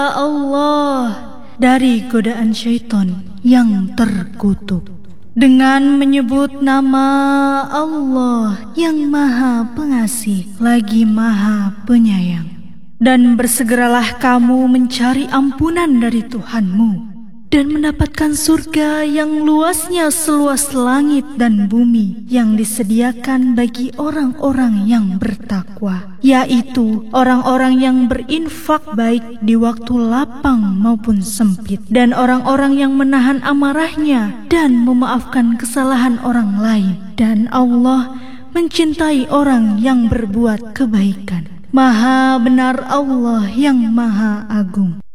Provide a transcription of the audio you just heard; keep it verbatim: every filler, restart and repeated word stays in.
Allah dari godaan syaitan yang terkutuk dengan menyebut nama Allah yang Maha Pengasih lagi Maha Penyayang. Dan bersegeralah kamu mencari ampunan dari Tuhanmu dan mendapatkan surga yang luasnya seluas langit dan bumi yang disediakan bagi orang-orang yang bertakwa, yaitu orang-orang yang berinfak baik di waktu lapang maupun sempit, dan orang-orang yang menahan amarahnya dan memaafkan kesalahan orang lain. Dan Allah mencintai orang yang berbuat kebaikan. Maha benar Allah yang Maha Agung.